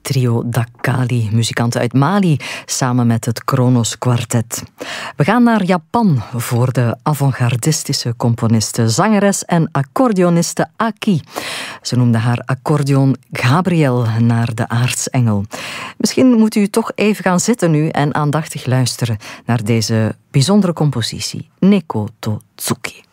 trio Dakali, muzikanten uit Mali, samen met het Kronos Quartet. We gaan naar Japan voor de avant-gardistische componiste, zangeres en accordeoniste Aki. Ze noemde haar accordeon Gabriel naar de aartsengel. Misschien moet u toch even gaan zitten nu en aandachtig luisteren naar deze bijzondere compositie, Neko to Tsuki.